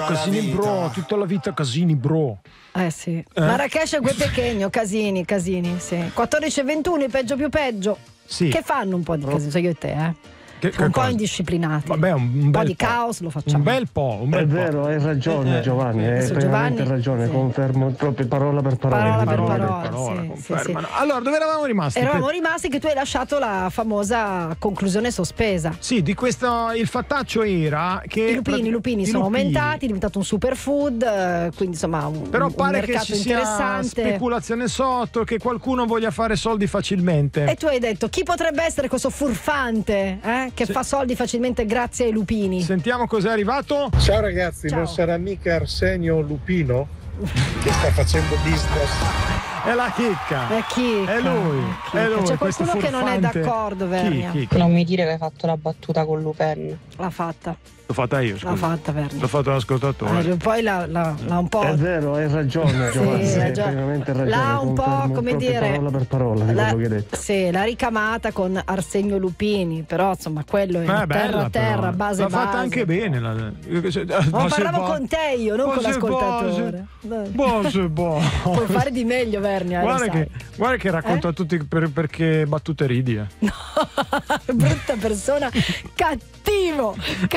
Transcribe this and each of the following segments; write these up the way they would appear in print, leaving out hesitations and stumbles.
Casini bro, tutta la vita Casini bro. Sì. Marrakesh è quel pequeño, Casini, sì. 14:21, il peggio più peggio. Sì. Che fanno un po' di casino, io e te, un po' indisciplinati. Vabbè, un po' di caos lo facciamo. Un bel po'. È vero, hai ragione Giovanni, hai veramente ragione, sì. Confermo proprio parola per parola. Sì. Allora, dove eravamo rimasti? Eravamo rimasti che tu hai lasciato la famosa conclusione sospesa. Sì, di questo il fattaccio era che i lupini sono aumentati, è diventato un superfood, quindi insomma però pare un che ci sia interessante. Speculazione sotto, che qualcuno voglia fare soldi facilmente. E tu hai detto, chi potrebbe essere questo furfante, che fa soldi facilmente grazie ai lupini? Sentiamo cos'è arrivato. Ciao ragazzi, non sarà mica Arsenio Lupino che sta facendo business? È la chicca. È chi? È lui. C'è qualcuno che non è d'accordo, Vernia. Chi? Non mi dire che hai fatto la battuta con Lupin. L'ha fatta. L'ho fatta io, scusa. L'ha fatta, Vernia. L'ho fatto l'ascoltatore. Poi l'ha un po'. È vero, hai ragione Giovanni, hai veramente ragione. L'ha un po', come dire, parola per parola di quello che hai detto. Sì, l'ha ricamata con Arsenio Lupini, però insomma quello è terra, base. L'ha fatta anche bene. Ma parlavo con te io, non con l'ascoltatore. Puoi fare di meglio, Vernia. Guarda che racconto a tutti perché battute ridi. No, brutta persona, cattivo.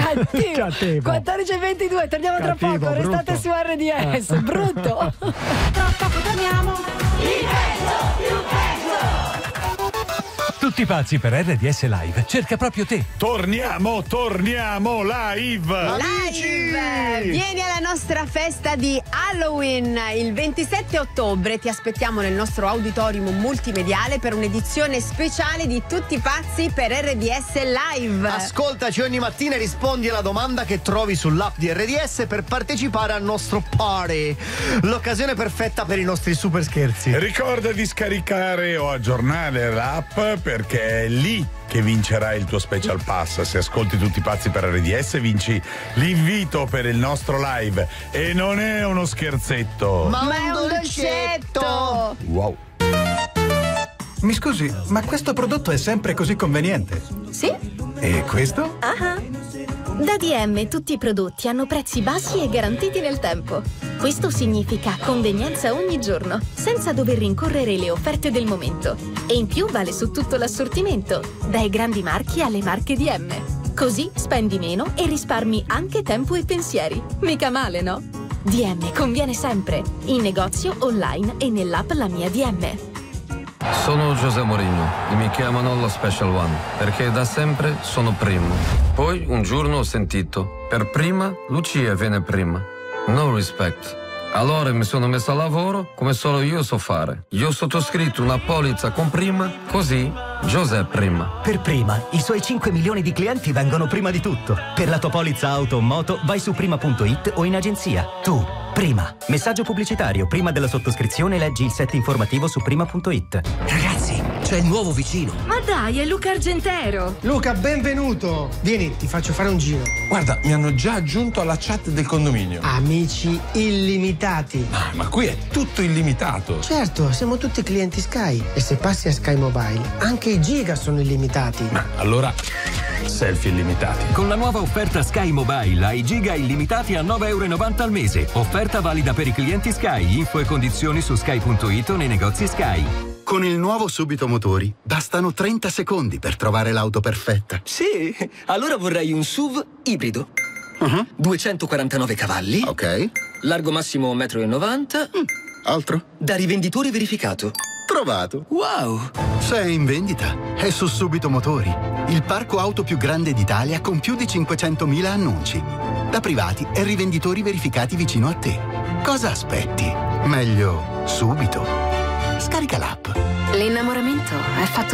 14:22, torniamo tra poco, restate su RDS, brutto. Tra poco torniamo. Il peggio più peggio. Tutti pazzi per RDS Live, cerca proprio te. Torniamo live. Vieni alla nostra festa di Halloween il 27 ottobre. Ti aspettiamo nel nostro auditorium multimediale per un'edizione speciale di Tutti pazzi per RDS Live. Ascoltaci ogni mattina e rispondi alla domanda che trovi sull'app di RDS per partecipare al nostro party. L'occasione perfetta per i nostri super scherzi. Ricorda di scaricare o aggiornare l'app, perché è lì che vincerai il tuo special pass. Se ascolti Tutti pazzi per RDS vinci l'invito per il nostro live, e non è uno scherzetto, ma è un dolcetto. Wow. Mi scusi, ma questo prodotto è sempre così conveniente? Sì. E questo? Da DM tutti i prodotti hanno prezzi bassi e garantiti nel tempo. Questo significa convenienza ogni giorno, senza dover rincorrere le offerte del momento. E in più vale su tutto l'assortimento, dai grandi marchi alle marche DM. Così spendi meno e risparmi anche tempo e pensieri. Mica male, no? DM conviene sempre, in negozio, online e nell'app La Mia DM. Sono José Mourinho e mi chiamano lo Special One perché da sempre sono primo. Poi un giorno ho sentito, per prima Lucia viene prima. No respect. Allora mi sono messo a lavoro come solo io so fare. Io ho sottoscritto una polizza con prima, così José prima. Per prima, i suoi 5 milioni di clienti vengono prima di tutto. Per la tua polizza auto o moto vai su prima.it o in agenzia. Tu, prima. Messaggio pubblicitario. Prima della sottoscrizione leggi il set informativo su prima.it. Ragazzi, c'è il nuovo vicino. Ma dai, è Luca Argentero. Luca, benvenuto. Vieni, ti faccio fare un giro. Guarda, mi hanno già aggiunto alla chat del condominio. Amici illimitati. Ma qui è tutto illimitato. Certo, siamo tutti clienti Sky. E se passi a Sky Mobile, anche i giga sono illimitati. Ma allora, selfie illimitati. Con la nuova offerta Sky Mobile hai giga illimitati a €9,90 al mese. Offerta valida per i clienti Sky. Info e condizioni su sky.it o nei negozi Sky. Con il nuovo Subito Motori bastano 30 secondi per trovare l'auto perfetta. Sì, allora vorrei un SUV ibrido. 249 cavalli. Ok. Largo massimo 1,90 m. Altro? Da rivenditore verificato. Trovato. Wow! Se è in vendita, è su Subito Motori, il parco auto più grande d'Italia con più di 500.000 annunci. Da privati e rivenditori verificati vicino a te. Cosa aspetti? Meglio subito. Scarica l'app. L'innamoramento è fatto